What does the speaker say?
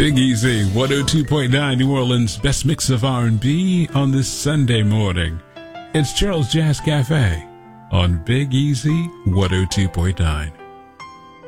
Big Easy, 102.9 New Orleans' best mix of R&B on this Sunday morning. It's Charles Jazz Cafe on Big Easy 102.9.